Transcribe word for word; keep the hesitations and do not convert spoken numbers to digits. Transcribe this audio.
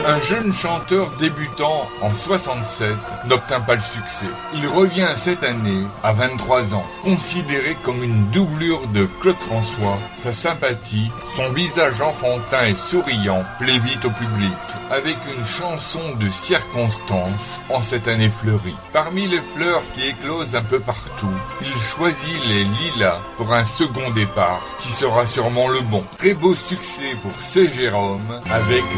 Un jeune chanteur débutant en soixante-sept n'obtint pas le succès. Il revient cette année à vingt-trois ans, considéré comme une doublure de Claude François. Sa sympathie, son visage enfantin et souriant plaît vite au public, avec une chanson de circonstance en cette année fleurie. Parmi les fleurs qui éclosent un peu partout, il choisit les lilas pour un second départ, qui sera sûrement le bon. Très beau succès pour C. Jérôme avec